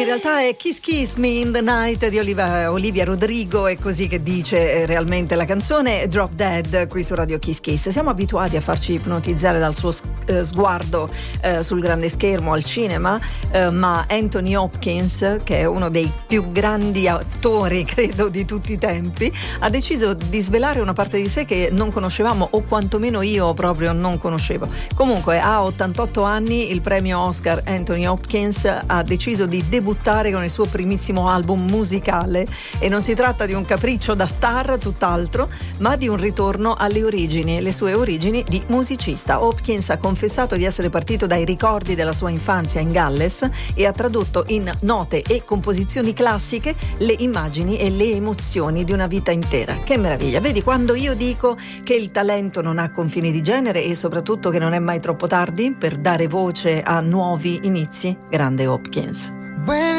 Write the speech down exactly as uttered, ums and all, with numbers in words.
realtà è Kiss Kiss Me in the Night di Olivia, Olivia Rodrigo, è così che dice realmente la canzone. Drop Dead qui su Radio Kiss Kiss. Siamo abituati a farci ipnotizzare dal suo eh, sguardo eh, sul grande schermo al cinema, eh, ma Anthony Hopkins, che è uno dei più grandi attori credo di tutti i tempi, ha deciso di svelare una parte di sé che non conoscevamo, o quantomeno io proprio non conoscevo. Comunque a ottantotto anni, il premio Oscar Anthony Hopkins ha deciso di debuttare con il suo primissimo album musicale, e non si tratta di un capriccio da star, tutt'altro, ma di un ritorno alle origini, le sue origini di musicista. Hopkins ha confessato di essere partito dai ricordi della sua infanzia in Galles e ha tradotto in note e composizioni classiche le immagini e le emozioni di una vita intera. Che meraviglia! Vedi, quando io dico che il talento non ha confini di genere e soprattutto che non è mai troppo tardi per dare voce a nuovi inizi, grande Hopkins. When